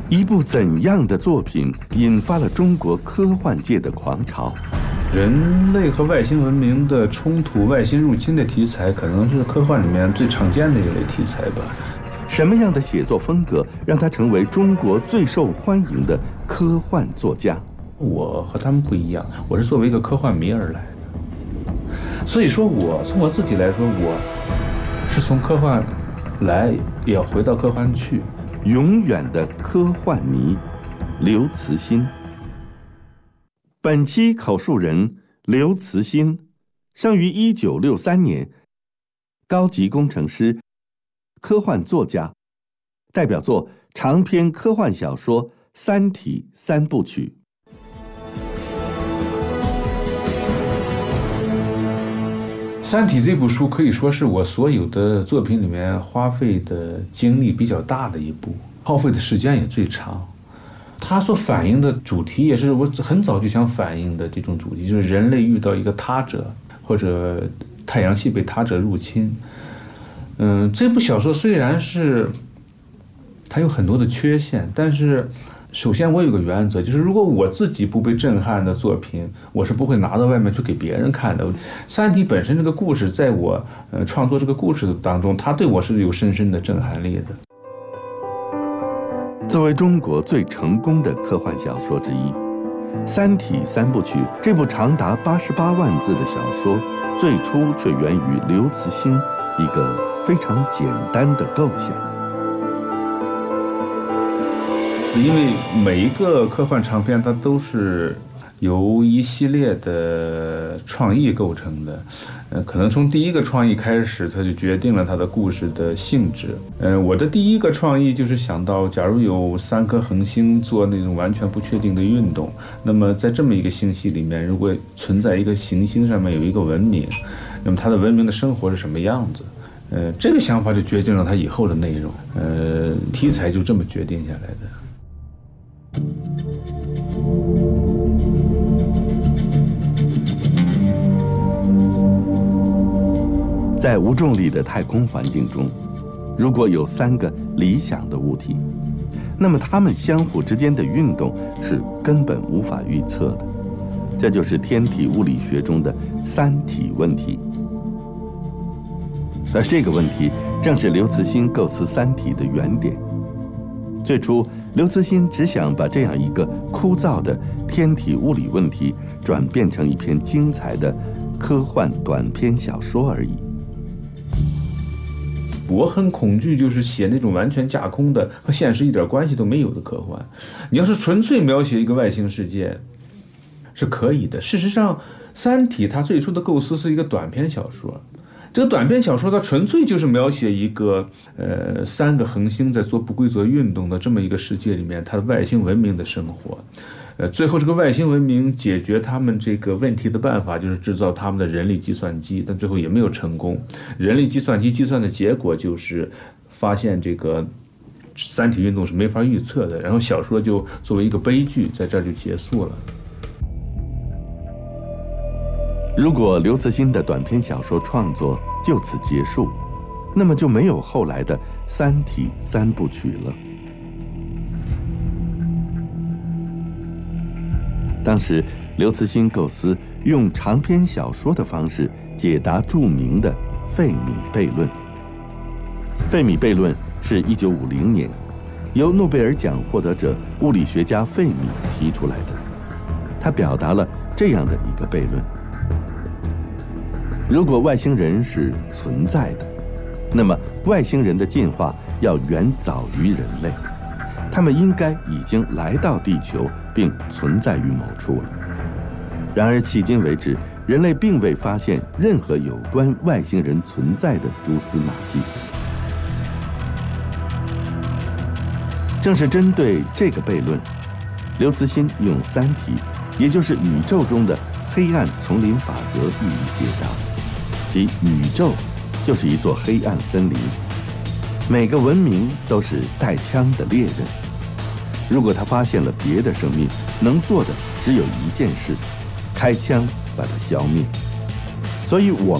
一部怎样的作品引发了中国科幻界的狂潮？ 人类和外星文明的冲突、外星入侵的题材，可能是科幻里面最常见的一类题材吧。 什么样的写作风格让他成为中国最受欢迎的科幻作家？ 我和他们不一样，我是作为一个科幻迷而来的。所以说，从我自己来说，我是从科幻来，也要回到科幻去。 永远的科幻迷，刘慈欣。本期口述人刘慈欣，生于1963年，高级工程师，科幻作家，代表作长篇科幻小说《三体》三部曲。 《三体》这部书可以说是我所有的作品里面花费的精力比较大的一部，耗费的时间也最长。它所反映的主题也是我很早就想反映的这种主题，就是人类遇到一个他者，或者太阳系被他者入侵。这部小说虽然是它有很多的缺陷，但是首先我有个原则，就是如果我自己不被震撼的作品，我是不会拿到外面去给别人看的。《三体》本身这个故事，在我创作这个故事当中，它对我是有深深的震撼力的。 作为中国最成功的科幻小说之一，《三体》三部曲这部长达88万字的小说，最初却源于刘慈欣一个非常简单的构想。 因为每一个科幻长篇，它都是由一系列的创意构成的，可能从第一个创意开始，它就决定了它的故事的性质。我的第一个创意就是想到，假如有3颗恒星做那种完全不确定的运动，那么在这么一个星系里面，如果存在一个行星上面有一个文明，那么它的文明的生活是什么样子？这个想法就决定了它以后的内容，题材就这么决定下来的。 在无重力的太空环境中，如果有3个理想的物体，那么它们相互之间的运动是根本无法预测的。这就是天体物理学中的三体问题。而这个问题正是刘慈欣构思《三体》的原点。最初，刘慈欣只想把这样一个枯燥的天体物理问题转变成一篇精彩的科幻短篇小说而已。 我很恐惧，就是写那种完全架空的、和现实一点关系都没有的科幻。你要是纯粹描写一个外星世界，是可以的。事实上，《三体》它最初的构思是一个短篇小说。这个短篇小说它纯粹就是描写一个3个恒星在做不规则运动的这么一个世界里面，它的外星文明的生活。最后这个外星文明解决他们这个问题的办法就是制造他们的人力计算机，但最后也没有成功。人力计算机计算的结果就是发现这个三体运动是没法预测的，然后小说就作为一个悲剧在这儿就结束了。 如果刘慈欣的短篇小说创作就此结束，那么就没有后来的《三体》三部曲了。当时，刘慈欣构思用长篇小说的方式解答著名的费米悖论。费米悖论是1950年由诺贝尔奖获得者物理学家费米提出来的。他表达了这样的一个悖论：如果外星人是存在的，那么外星人的进化要远早于人类，他们应该已经来到地球并存在于某处了。然而迄今为止，人类并未发现任何有关外星人存在的蛛丝马迹。正是针对这个悖论，刘慈欣用《三体》，也就是宇宙中的黑暗丛林法则予以解答。即宇宙就是一座黑暗森林，每个文明都是带枪的猎人。如果他发现了别的生命，能做的只有一件事：开枪把它消灭。所以我